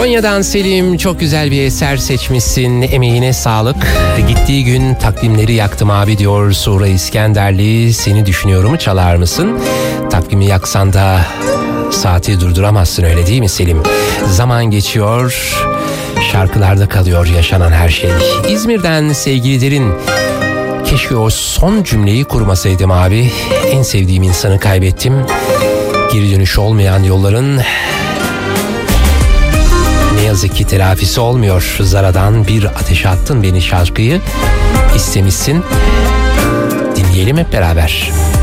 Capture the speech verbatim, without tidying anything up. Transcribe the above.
Konya'dan Selim, çok güzel bir eser seçmişsin, emeğine sağlık. Gittiği gün takvimleri yaktım abi diyor Suğra İskenderli. Seni düşünüyorumu çalar mısın? Takvimi yaksan da saati durduramazsın, öyle değil mi Selim? Zaman geçiyor, şarkılarda kalıyor yaşanan her şey. İzmir'den sevgili Derin, keşke o son cümleyi kurmasaydım abi. En sevdiğim insanı kaybettim. Geri dönüş olmayan yolların ne yazık ki telafisi olmuyor. Zara'dan Bir Ateşe Attın Beni şarkıyı istemişsin. Dinleyelim hep beraber.